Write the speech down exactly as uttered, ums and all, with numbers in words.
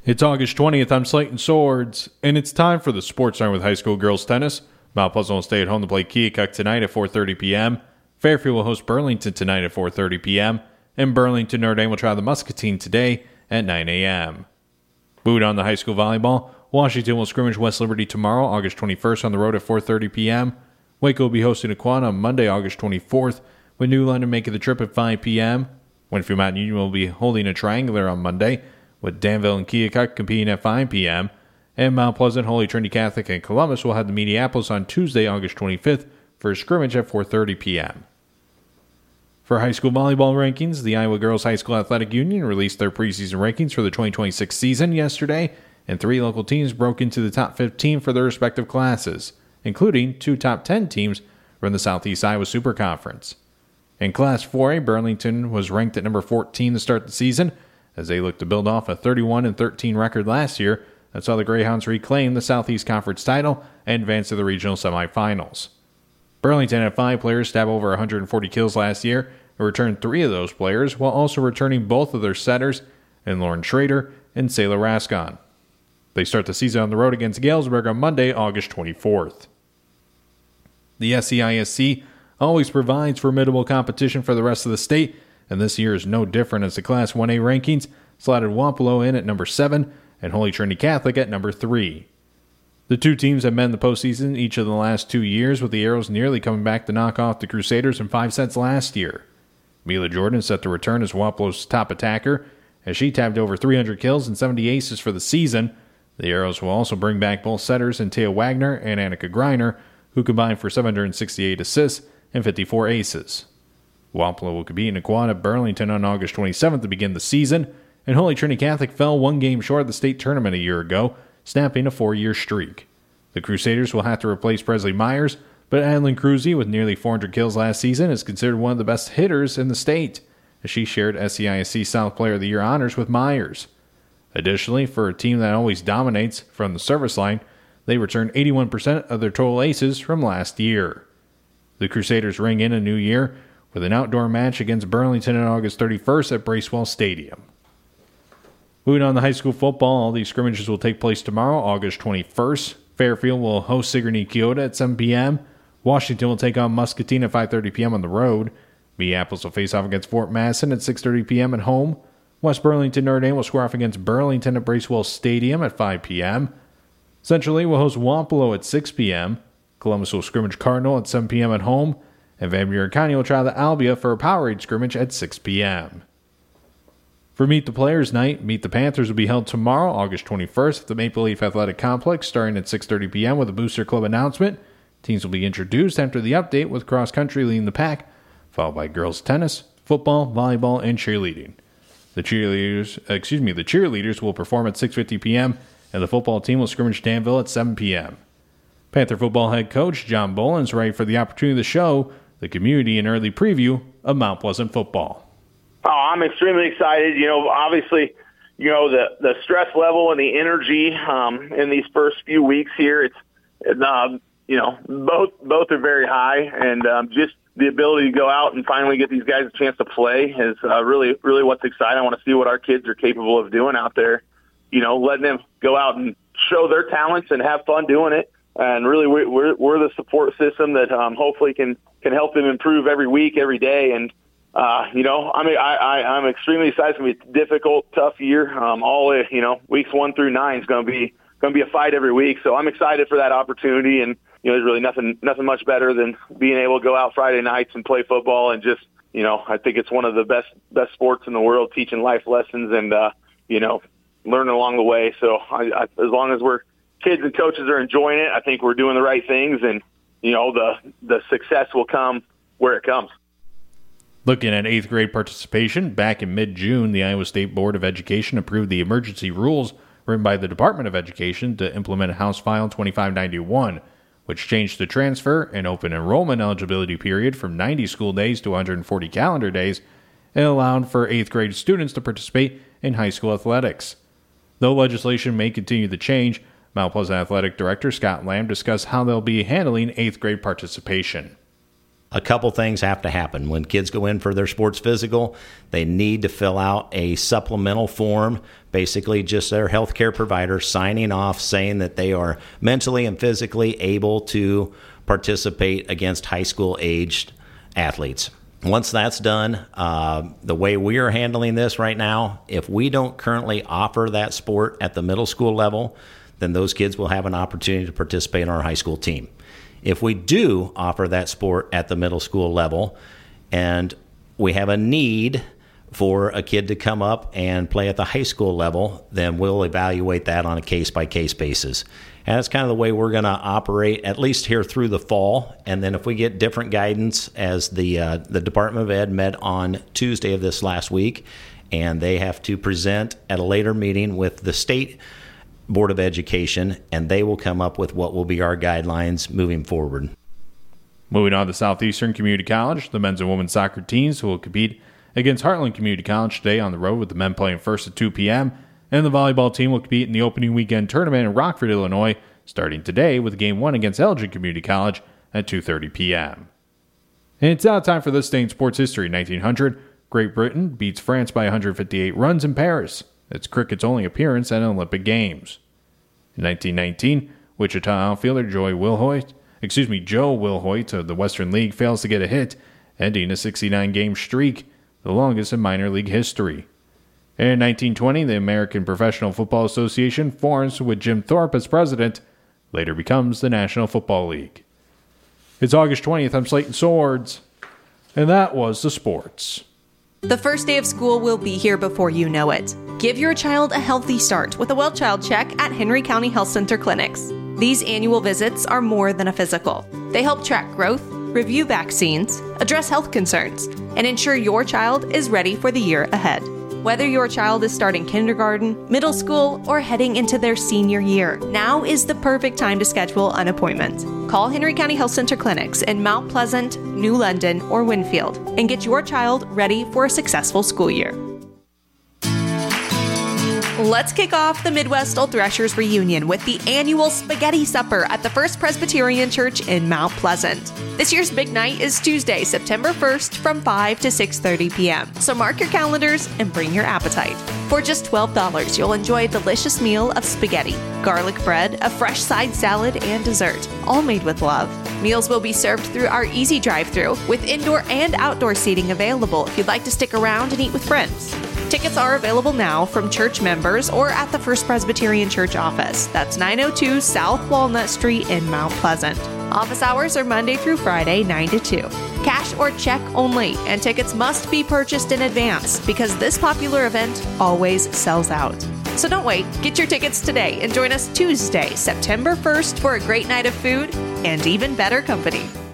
It's August twentieth, I'm Slayton Swords, and it's time for the Sports Center with high school girls tennis. Mount Pleasant will stay at home to play Keokuk tonight at four thirty p.m. Fairfield will host Burlington tonight at four thirty p.m. And Burlington Notre Dame will try the Muscatine today at nine a.m. Moving on to high school volleyball, Washington will scrimmage West Liberty tomorrow, August twenty-first, on the road at four thirty p.m. Waco will be hosting Aquana on Monday, August twenty-fourth, with New London making the trip at five p.m. Winfield Mountain Union will be holding a triangular on Monday, with Danville and Keokuk competing at five p.m. And Mount Pleasant, Holy Trinity Catholic, and Columbus will head to Minneapolis on Tuesday, August twenty-fifth, for a scrimmage at four thirty p.m. For high school volleyball rankings, the Iowa Girls High School Athletic Union released their preseason rankings for the twenty twenty-six season yesterday, and three local teams broke into the top fifteen for their respective classes, including two top ten teams from the Southeast Iowa Super Conference. In Class four A, Burlington was ranked at number fourteen to start the season, as they look to build off a thirty-one and thirteen record last year that saw the Greyhounds reclaim the Southeast Conference title and advance to the regional semifinals. Burlington had five players stab over one hundred forty kills last year and returned three of those players, while also returning both of their setters in Lauren Schrader and Sayla Rascon. They start the season on the road against Galesburg on Monday, August twenty-fourth. The S C I S C always provides formidable competition for the rest of the state, and this year is no different as the Class one A rankings slotted Wapello in at number seven and Holy Trinity Catholic at number three. The two teams have met in the postseason each of the last two years, with the Arrows nearly coming back to knock off the Crusaders in five sets last year. Mila Jordan is set to return as Wapelo's top attacker, as she tabbed over three hundred kills and seventy aces for the season. The Arrows will also bring back both setters in Taya Wagner and Annika Greiner, who combined for seven hundred sixty-eight assists and fifty-four aces. Wapello will compete in Aquana at Burlington on August twenty-seventh to begin the season, and Holy Trinity Catholic fell one game short of the state tournament a year ago, snapping a four-year streak. The Crusaders will have to replace Presley Myers, but Adeline Cruzy, with nearly four hundred kills last season, is considered one of the best hitters in the state, as she shared S C I S C South Player of the Year honors with Myers. Additionally, for a team that always dominates from the service line, they returned eighty-one percent of their total aces from last year. The Crusaders ring in a new year with an outdoor match against Burlington on August thirty-first at Bracewell Stadium. Moving on to high school football, all these scrimmages will take place tomorrow, August twenty-first. Fairfield will host Sigourney Keota at seven p.m. Washington will take on Muscatine at five thirty p.m. on the road. Minneapolis will face off against Fort Madison at six thirty p.m. at home. West Burlington Notre Dame will square off against Burlington at Bracewell Stadium at five p.m. Central Lee will host Wapello at six p.m. Columbus will scrimmage Cardinal at seven p.m. at home. And Van Buren County will try the Albia for a Powerade scrimmage at six p.m. For Meet the Players Night, Meet the Panthers will be held tomorrow, August twenty-first, at the Maple Leaf Athletic Complex, starting at six thirty p.m. with a Booster Club announcement. Teams will be introduced after the update, with cross country leading the pack, followed by girls tennis, football, volleyball, and cheerleading. The cheerleaders, excuse me, the cheerleaders will perform at six fifty p.m. and the football team will scrimmage Danville at seven p.m. Panther football head coach John Bolin is ready for the opportunity to show the community an early preview of Mount Pleasant football. Oh, I'm extremely excited. You know, obviously, you know, the, the stress level and the energy um, in these first few weeks here, it's, it, um, you know, both both are very high. And um, just the ability to go out and finally get these guys a chance to play is uh, really, really what's exciting. I want to see what our kids are capable of doing out there, you know, letting them go out and show their talents and have fun doing it. And really, we're, we're the support system that um, hopefully can, can help them improve every week, every day. And, Uh, you know, I mean, I, I, I'm extremely excited. It's going to be a difficult, tough year. Um, all, you know, weeks one through nine is going to be going to be a fight every week. So I'm excited for that opportunity. And, you know, there's really nothing nothing much better than being able to go out Friday nights and play football. And just, you know, I think it's one of the best best sports in the world, teaching life lessons and, uh, you know, learning along the way. So I, I, as long as we're kids and coaches are enjoying it, I think we're doing the right things. And, you know, the the success will come where it comes. Looking at eighth grade participation, back in mid-June, the Iowa State Board of Education approved the emergency rules written by the Department of Education to implement House File twenty-five ninety-one, which changed the transfer and open enrollment eligibility period from ninety school days to one hundred forty calendar days and allowed for eighth grade students to participate in high school athletics. Though legislation may continue to change, Mount Pleasant Athletic Director Scott Lamb discussed how they'll be handling eighth grade participation. A couple things have to happen. When kids go in for their sports physical, they need to fill out a supplemental form, basically just their healthcare provider signing off saying that they are mentally and physically able to participate against high school aged athletes. Once that's done, uh, the way we are handling this right now, if we don't currently offer that sport at the middle school level, then those kids will have an opportunity to participate in our high school team. If we do offer that sport at the middle school level and we have a need for a kid to come up and play at the high school level, then we'll evaluate that on a case-by-case basis. And that's kind of the way we're going to operate, at least here through the fall. And then if we get different guidance, as the uh, the Department of Ed met on Tuesday of this last week, and they have to present at a later meeting with the state Board of Education, and they will come up with what will be our guidelines moving forward. Moving on to Southeastern Community College, the men's and women's soccer teams will compete against Heartland Community College today on the road, with the men playing first at two p.m., and the volleyball team will compete in the opening weekend tournament in Rockford, Illinois, starting today with game one against Elgin Community College at two thirty p.m. And it's now time for this day in sports history. nineteen hundred, Great Britain beats France by one hundred fifty-eight runs in Paris. It's cricket's only appearance at an Olympic Games. In nineteen nineteen, Wichita outfielder Joey Wilhoit, excuse me, Joe Wilhoit of the Western League fails to get a hit, ending a sixty-nine game streak, the longest in minor league history. And in nineteen twenty, the American Professional Football Association, forms with Jim Thorpe as president, later becomes the National Football League. It's August twentieth. I'm Slayton Swords, and that was the sports. The first day of school will be here before you know it. Give your child a healthy start with a Well Child Check at Henry County Health Center clinics. These annual visits are more than a physical. They help track growth, review vaccines, address health concerns, and ensure your child is ready for the year ahead. Whether your child is starting kindergarten, middle school, or heading into their senior year, now is the perfect time to schedule an appointment. Call Henry County Health Center clinics in Mount Pleasant, New London, or Winfield and get your child ready for a successful school year. Let's kick off the Midwest Old Threshers reunion with the annual Spaghetti Supper at the First Presbyterian Church in Mount Pleasant. This year's big night is Tuesday, September first from five to six thirty p.m. So mark your calendars and bring your appetite. For just twelve dollars, you'll enjoy a delicious meal of spaghetti, garlic bread, a fresh side salad, and dessert, all made with love. Meals will be served through our Easy Drive-Thru with indoor and outdoor seating available if you'd like to stick around and eat with friends. Tickets are available now from church members or at the First Presbyterian Church office. That's nine oh two South Walnut Street in Mount Pleasant. Office hours are Monday through Friday, nine to two. Cash or check only, and tickets must be purchased in advance because this popular event always sells out. So don't wait. Get your tickets today and join us Tuesday, September first for a great night of food and even better company.